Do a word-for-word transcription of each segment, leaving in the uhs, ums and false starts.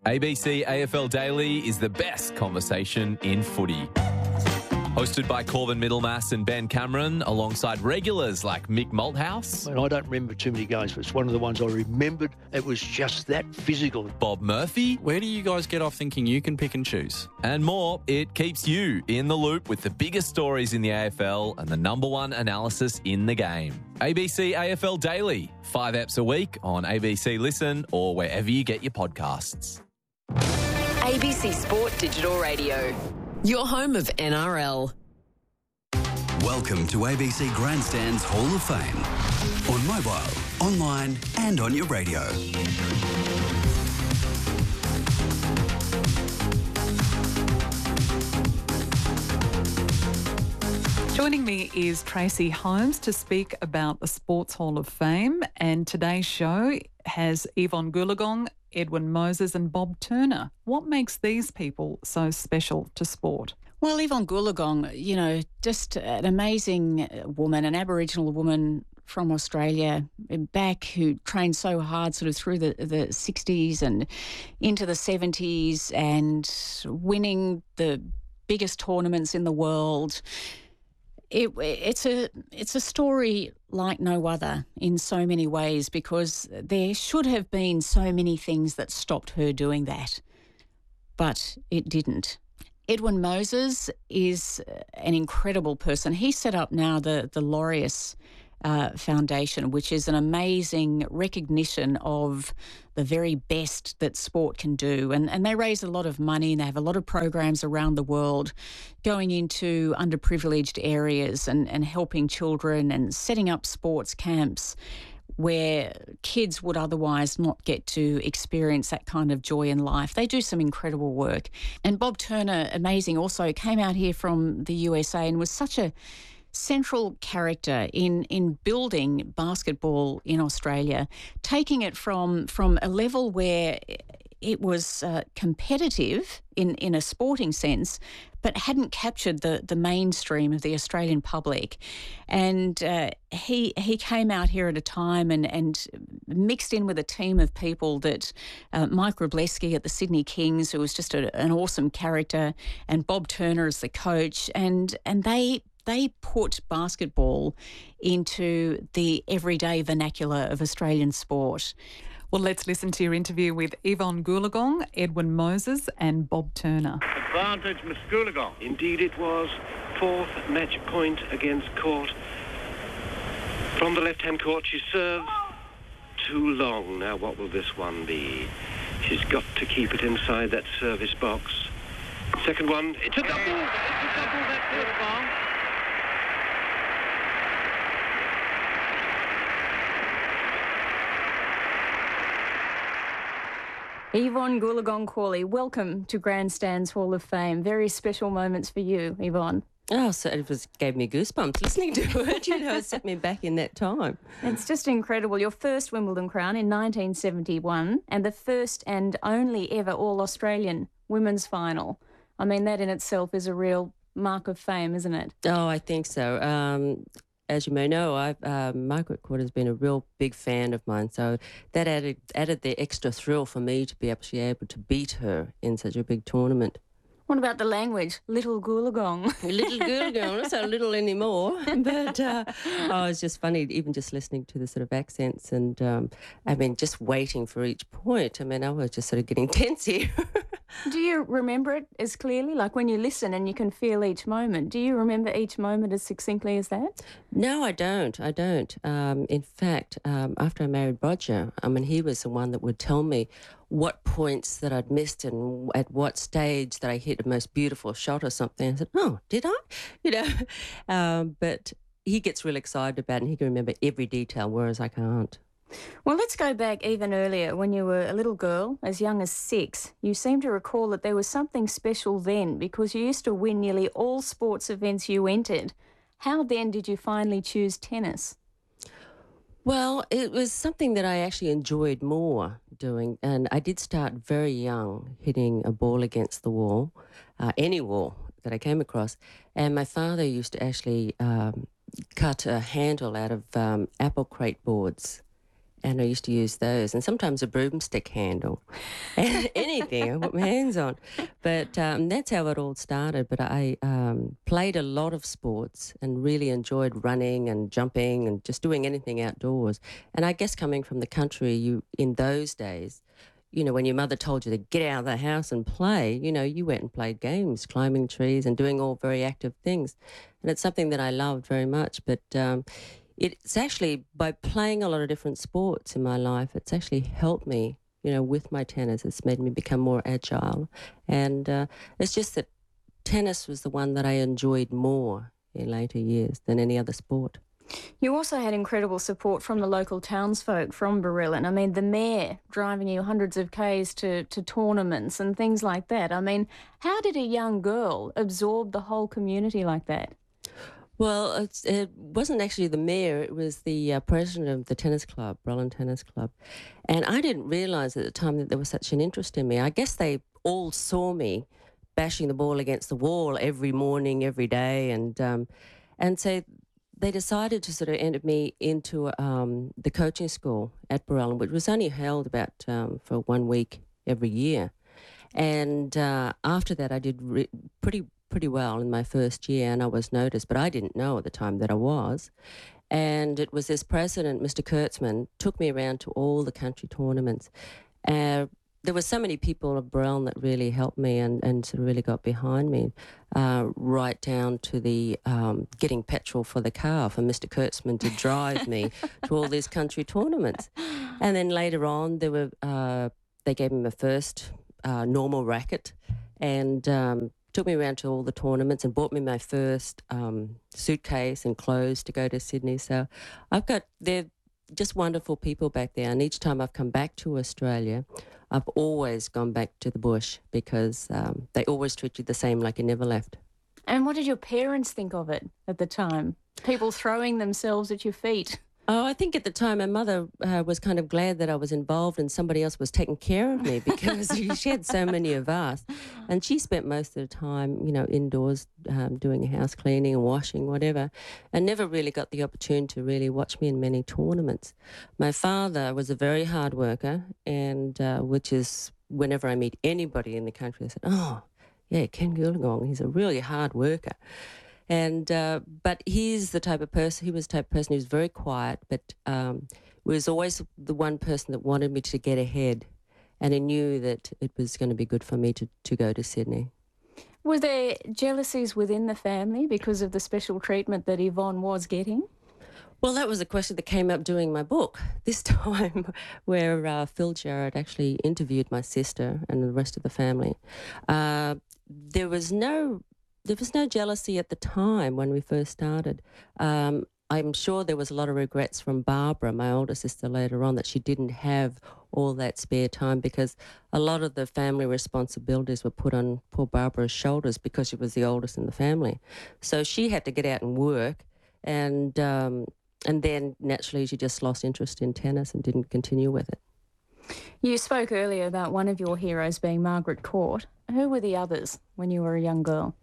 A B C A F L Daily is the best conversation in footy. Hosted by Corbin Middlemass and Ben Cameron, alongside regulars like Mick Malthouse. And I don't remember too many games, but it's one of the ones I remembered. It was just that physical. Bob Murphy. Where do you guys get off thinking you can pick and choose? And more. It keeps you in the loop with the biggest stories in the A F L and the number one analysis in the game. A B C A F L Daily. Five eps a week on A B C Listen or wherever you get your podcasts. A B C Sport Digital Radio. Your home of N R L. Welcome to A B C Grandstand's Hall of Fame. On mobile, online and on your radio. Joining me is Tracy Holmes to speak about the Sports Hall of Fame, and today's show has Yvonne Goolagong, Edwin Moses and Bob Turner. What makes these people so special to sport? Well, Yvonne Goolagong, you know, just an amazing woman, an Aboriginal woman from Australia back who trained so hard sort of through the, the sixties and into the seventies and winning the biggest tournaments in the world. It, it's a it's a story like no other in so many ways, because there should have been so many things that stopped her doing that, but it didn't. Edwin Moses is an incredible person. He set up now the, the Laureus uh, Foundation, which is an amazing recognition of the very best that sport can do. And, and they raise a lot of money, and they have a lot of programs around the world going into underprivileged areas and, and helping children and setting up sports camps where kids would otherwise not get to experience that kind of joy in life. They do some incredible work. And Bob Turner, amazing also, came out here from the U S A and was such a central character in in building basketball in Australia, taking it from from a level where it was uh, competitive in, in a sporting sense, but hadn't captured the, the mainstream of the Australian public. And uh, he he came out here at a time and, and mixed in with a team of people that uh, Mike Wroblewski at the Sydney Kings, who was just a, an awesome character, and Bob Turner as the coach, and and they they put basketball into the everyday vernacular of Australian sport. Well, let's listen to your interview with Yvonne Goolagong, Edwin Moses and Bob Turner. Advantage, Miss Goolagong. Indeed it was. Fourth match point against Court. From the left-hand court, she serves too long. Now, what will this one be? She's got to keep it inside that service box. Second one, it's a double. It's a double, that first bar. Yvonne Goolagong-Cawley, welcome to Grandstand's Hall of Fame. Very special moments for you, Yvonne. Oh, so it was gave me goosebumps listening to it. You know, it set me back in that time. It's just incredible. Your first Wimbledon crown in nineteen seventy-one and the first and only ever All-Australian women's final. I mean, that in itself is a real mark of fame, isn't it? Oh, I think so. Um, as you may know, I've, uh, Margaret Court has been a real big fan of mine, so that added added the extra thrill for me to be actually able to beat her in such a big tournament. What about the language? Little Goolagong. Little Goolagong, not so little anymore. But uh, oh, it's just funny, even just listening to the sort of accents and, um, I mean, just waiting for each point. I mean, I was just sort of getting tense here. Do you remember it as clearly? Like when you listen and you can feel each moment, do you remember each moment as succinctly as that? No, I don't. I don't. Um, in fact, um, after I married Roger, I mean, he was the one that would tell me what points that I'd missed and at what stage that I hit the most beautiful shot or something. I said, oh, did I? You know, um, but he gets really excited about it and he can remember every detail, whereas I can't. Well, let's go back even earlier when you were a little girl, as young as six. You seem to recall that there was something special then because you used to win nearly all sports events you entered. How then did you finally choose tennis? Well, it was something that I actually enjoyed more doing, and I did start very young, hitting a ball against the wall, uh, any wall that I came across, and my father used to actually um, cut a handle out of um, apple crate boards, and I used to use those, and sometimes a broomstick handle. And anything I put my hands on. But um, that's how it all started. But I um, played a lot of sports and really enjoyed running and jumping and just doing anything outdoors. And I guess coming from the country, you in those days, you know, when your mother told you to get out of the house and play, you know, you went and played games, climbing trees and doing all very active things. And it's something that I loved very much. But um, it's actually, by playing a lot of different sports in my life, it's actually helped me, you know, with my tennis. It's made me become more agile. And uh, it's just that tennis was the one that I enjoyed more in later years than any other sport. You also had incredible support from the local townsfolk from Barillin. I mean, the mayor driving you hundreds of Ks to, to tournaments and things like that. I mean, how did a young girl absorb the whole community like that? Well, it's, it wasn't actually the mayor. It was the uh, president of the tennis club, Barillin Tennis Club. And I didn't realise at the time that there was such an interest in me. I guess they all saw me bashing the ball against the wall every morning, every day. And, um, and so they decided to sort of enter me into um, the coaching school at Barillin, which was only held about um, for one week every year. And uh, after that, I did re- pretty pretty well in my first year, and I was noticed, but I didn't know at the time that I was. And it was this president, Mister Kurtzman, took me around to all the country tournaments. Uh, there were so many people of Barillin that really helped me and, and sort of really got behind me, uh, right down to the um, getting petrol for the car for Mister Kurtzman to drive me to all these country tournaments. And then later on, there were uh, they gave me my first uh, normal racket and um, took me around to all the tournaments and bought me my first um, suitcase and clothes to go to Sydney. So I've got, they're just wonderful people back there. And each time I've come back to Australia, I've always gone back to the bush because um, they always treat you the same, like you never left. And what did your parents think of it at the time? People throwing themselves at your feet. Oh, I think at the time my mother uh, was kind of glad that I was involved and somebody else was taking care of me because she had so many of us. And she spent most of the time, you know, indoors um, doing house cleaning and washing, whatever, and never really got the opportunity to really watch me in many tournaments. My father was a very hard worker, and uh, which is whenever I meet anybody in the country, I said, oh, yeah, Ken Goolagong, he's a really hard worker. And uh, but he's the type of person, he was the type of person who was very quiet, but um, was always the one person that wanted me to get ahead. And he knew that it was going to be good for me to, to go to Sydney. Were there jealousies within the family because of the special treatment that Yvonne was getting? Well, that was a question that came up doing my book this time, where uh, Phil Jarrett actually interviewed my sister and the rest of the family. Uh, there was no... There was no jealousy at the time when we first started. Um, I'm sure there was a lot of regrets from Barbara, my older sister, later on, that she didn't have all that spare time because a lot of the family responsibilities were put on poor Barbara's shoulders because she was the oldest in the family. So she had to get out and work, and um, and then naturally she just lost interest in tennis and didn't continue with it. You spoke earlier about one of your heroes being Margaret Court. Who were the others when you were a young girl?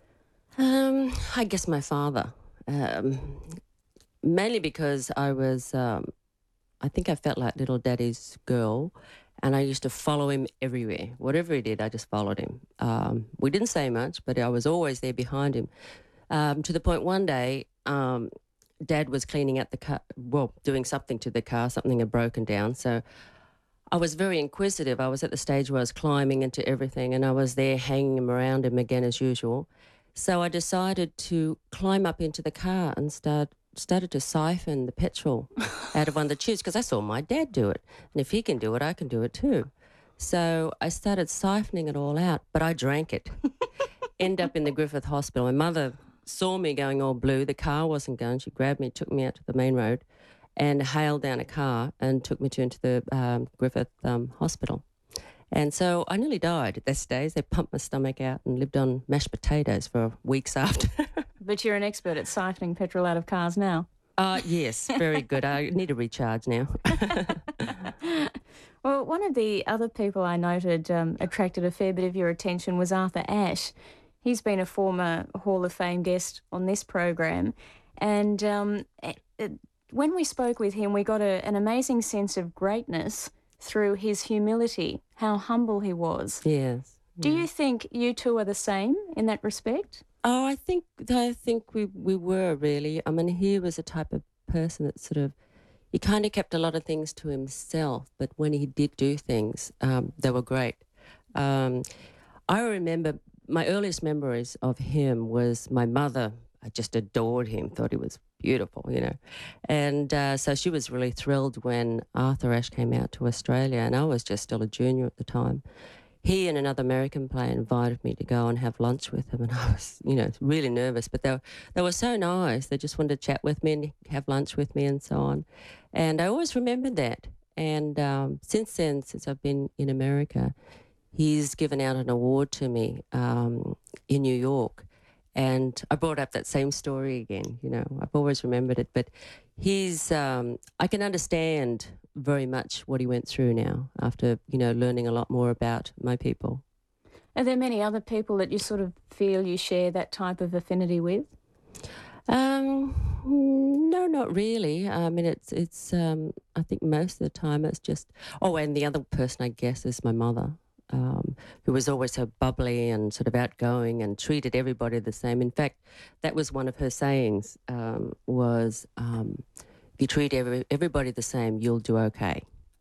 Um, I guess my father, um, mainly because I was, um, I think I felt like little daddy's girl, and I used to follow him everywhere. Whatever he did, I just followed him. Um, we didn't say much, but I was always there behind him. Um, to the point one day, um, Dad was cleaning out the car, well, doing something to the car, something had broken down, so I was very inquisitive. I was at the stage where I was climbing into everything, and I was there hanging him around him again as usual. So I decided to climb up into the car and start started to siphon the petrol out of one of the tubes because I saw my dad do it. And if he can do it, I can do it too. So I started siphoning it all out, but I drank it. End up in the Griffith Hospital. My mother saw me going all blue. The car wasn't going. She grabbed me, took me out to the main road and hailed down a car and took me to into the um, Griffith um, Hospital. And so I nearly died at that stage. They pumped my stomach out and lived on mashed potatoes for weeks after. But you're an expert at siphoning petrol out of cars now. Uh, yes, very good. I need a recharge now. Well, one of the other people I noted um, attracted a fair bit of your attention was Arthur Ashe. He's been a former Hall of Fame guest on this program. And um, it, it, when we spoke with him, we got a, an amazing sense of greatness through his humility, how humble he was. Yes. Do you think you two are the same in that respect? Oh, I think I think we we were really. I mean, he was a type of person that sort of he kind of kept a lot of things to himself, but when he did do things, um, they were great. Um, I remember my earliest memories of him was my mother. I just adored him, thought he was beautiful, you know. And uh, so she was really thrilled when Arthur Ashe came out to Australia, and I was just still a junior at the time. He and another American player invited me to go and have lunch with him, and I was, you know, really nervous. But they were, they were so nice. They just wanted to chat with me and have lunch with me and so on. And I always remembered that. And um, since then, since I've been in America, he's given out an award to me um, in New York. And I brought up that same story again, you know. I've always remembered it. But he's, um, I can understand very much what he went through now after, you know, learning a lot more about my people. Are there many other people that you sort of feel you share that type of affinity with? Um, no, not really. I mean, it's, it's. Um, I think most of the time it's just, oh, and the other person, I guess, is my mother. Um, who was always so bubbly and sort of outgoing and treated everybody the same. In fact, that was one of her sayings, um, was um, if you treat every, everybody the same, you'll do okay.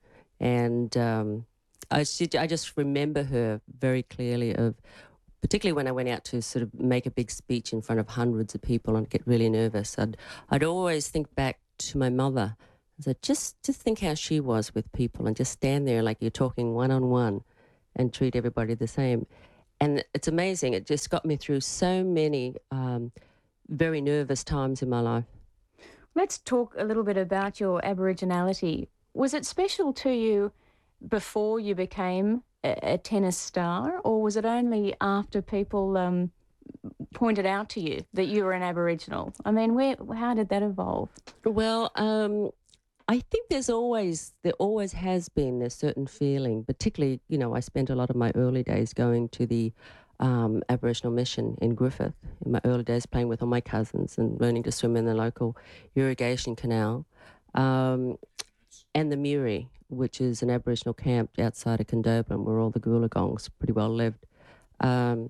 And um, I, she, I just remember her very clearly of, particularly when I went out to sort of make a big speech in front of hundreds of people and get really nervous, I'd, I'd always think back to my mother. I said, just, just think how she was with people and just stand there like you're talking one-on-one and treat everybody the same. And it's amazing. It just got me through so many um, very nervous times in my life. Let's talk a little bit about your Aboriginality. Was it special to you before you became a, a tennis star, or was it only after people um, pointed out to you that you were an Aboriginal? I mean, where, how did that evolve? Well, um, I think there's always, there always has been a certain feeling, particularly, you know, I spent a lot of my early days going to the um, Aboriginal mission in Griffith, in my early days playing with all my cousins and learning to swim in the local irrigation canal, um, and the Muri, which is an Aboriginal camp outside of Condobolin where all the Goolagongs pretty well lived. Um,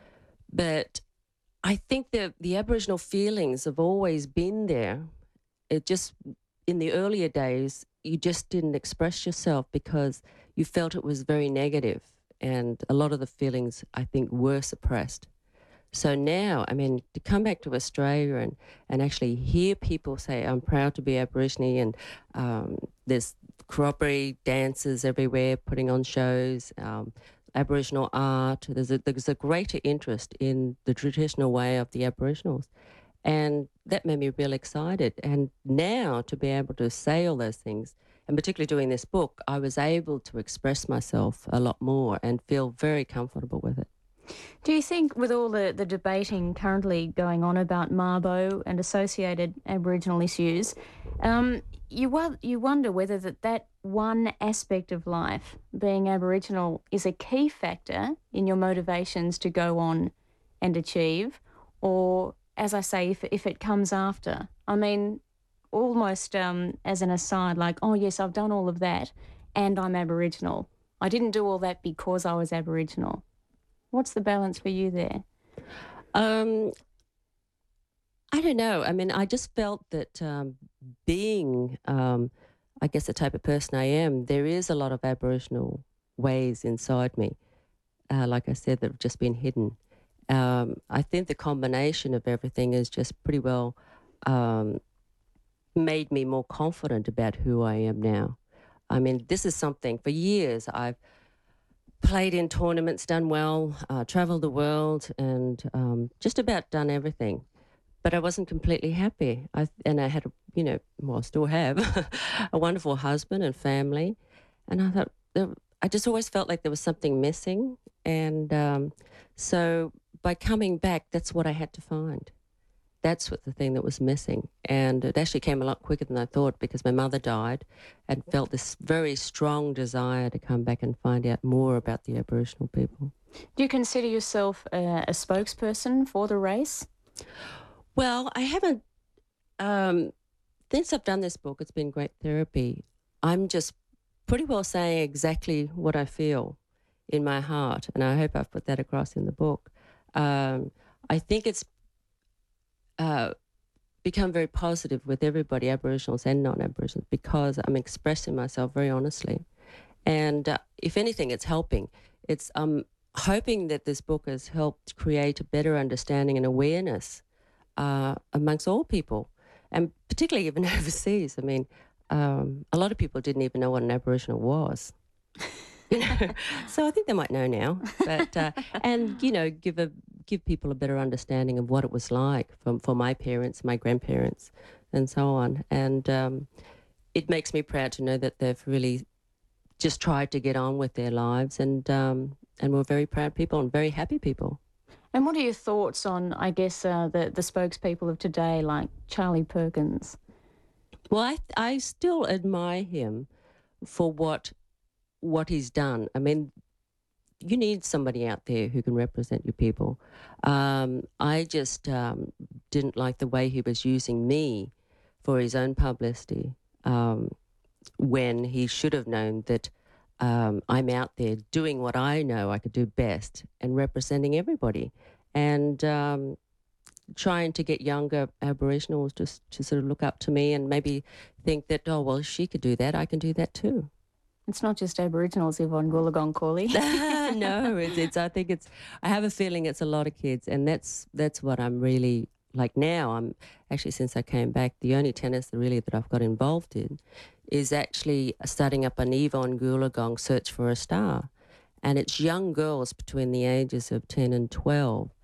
but I think that the Aboriginal feelings have always been there. It just... In the earlier days, you just didn't express yourself because you felt it was very negative, and a lot of the feelings, I think, were suppressed. So now, I mean, to come back to Australia and, and actually hear people say, I'm proud to be Aborigine, and um, there's corroboree dancers everywhere putting on shows, um, Aboriginal art, there's a, there's a greater interest in the traditional way of the Aboriginals. And that made me real excited. And now to be able to say all those things, and particularly doing this book, I was able to express myself a lot more and feel very comfortable with it. Do you think with all the, the debating currently going on about Mabo and associated Aboriginal issues, um, you, you wonder whether that, that one aspect of life, being Aboriginal, is a key factor in your motivations to go on and achieve, or... as I say, if if it comes after. I mean, almost um, as an aside, like, oh, yes, I've done all of that and I'm Aboriginal. I didn't do all that because I was Aboriginal. What's the balance for you there? Um, I don't know. I mean, I just felt that um, being, um, I guess, the type of person I am, there is a lot of Aboriginal ways inside me, uh, like I said, that have just been hidden. Um, I think the combination of everything has just pretty well um, made me more confident about who I am now. I mean, this is something, for years I've played in tournaments, done well, uh, travelled the world, and um, just about done everything. But I wasn't completely happy. I, and I had, a, you know, well, I still have, a wonderful husband and family. And I thought, there, I just always felt like there was something missing. And um, so... by coming back, that's what I had to find. That's what the thing that was missing. And it actually came a lot quicker than I thought because my mother died and felt this very strong desire to come back and find out more about the Aboriginal people. Do you consider yourself a, a spokesperson for the race? Well, I haven't... Um, since I've done this book, it's been great therapy. I'm just pretty well saying exactly what I feel in my heart, and I hope I've put that across in the book. Um, I think it's uh, become very positive with everybody, Aboriginals and non-Aboriginals, because I'm expressing myself very honestly. And uh, if anything, it's helping. It's um, hoping that this book has helped create a better understanding and awareness uh, amongst all people, and particularly even overseas. I mean, um, a lot of people didn't even know what an Aboriginal was. You know? So I think they might know now. But uh, and you know, give a give people a better understanding of what it was like for for my parents, my grandparents, and so on. And um, it makes me proud to know that they've really just tried to get on with their lives, and um, and we're very proud people and very happy people. And what are your thoughts on, I guess, uh, the the spokespeople of today, like Charlie Perkins? Well, I I still admire him for what what he's done. I mean, you need somebody out there who can represent your people. Um, I just um, didn't like the way he was using me for his own publicity. Um, when he should have known that um, I'm out there doing what I know I could do best and representing everybody, and um, trying to get younger Aboriginals just to sort of look up to me and maybe think that, oh, well, she could do that, I can do that too. It's not just Aboriginals, Yvonne Goolagong Cawley. No, it's, it's, I think it's, I have a feeling it's a lot of kids, and that's that's what I'm really, like now, I'm actually, since I came back, the only tennis that really that I've got involved in is actually starting up an Yvonne Goolagong Search for a Star. And it's young girls between the ages of ten and twelve